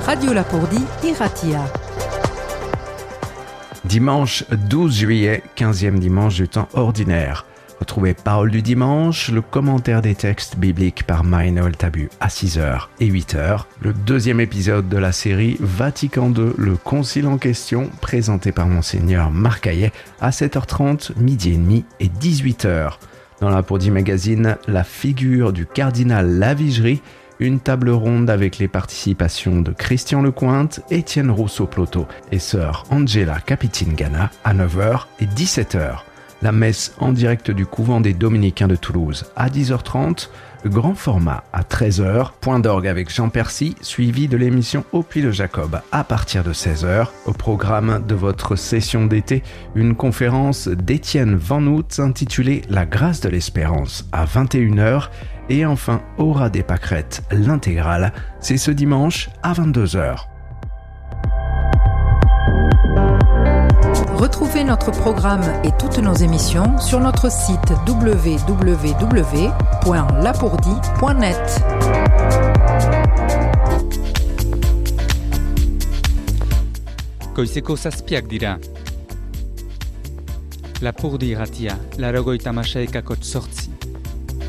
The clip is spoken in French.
Radio Lapourdie, Iratia. Dimanche 12 juillet, 15e dimanche du temps ordinaire. Retrouvez Parole du dimanche, le commentaire des textes bibliques par Marie-Noël Tabu à 6h et 8h. Le deuxième épisode de la série Vatican II, le concile en question, présenté par Monseigneur Marc Hayet à 7h30, midi et demi et 18h. Dans la Lapourdie Magazine, la figure du cardinal Lavigerie, une table ronde avec les participations de Christian Lecointe, Étienne Rousseau-Ploto et sœur Angela Capitingana à 9h et 17h. La messe en direct du couvent des Dominicains de Toulouse à 10h30, grand format à 13h, point d'orgue avec Jean Percy, suivi de l'émission Au Puy de Jacob à partir de 16h. Au programme de votre session d'été, une conférence d'Étienne Van Hout intitulée La grâce de l'espérance à 21h. Et enfin, Aura des Pâquerettes, l'intégrale, c'est ce dimanche à 22h. Retrouvez notre programme et toutes nos émissions sur notre site www.lapourdie.net. Goizeko zazpiak dira. Lapurdi irratia, 98,8.